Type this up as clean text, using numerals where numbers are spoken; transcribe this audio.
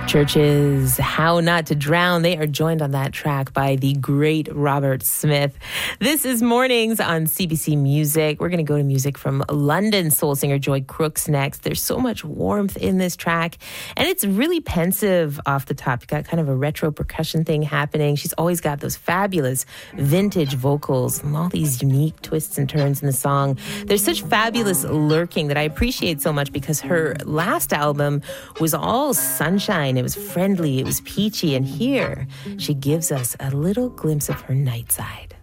Churches, How Not to Drown. They are joined on that track by the great Robert Smith. This is Mornings on CBC Music. We're going to go to music from London soul singer Joy Crooks next. There's so much warmth in this track, and it's really pensive off the top. You got kind of a retro percussion thing happening. She's always got those fabulous vintage vocals and all these unique twists and turns in the song. There's such fabulous lurking that I appreciate so much because her last album was all sunshine. It was friendly, it was peachy, and here she gives us a little glimpse of her night side.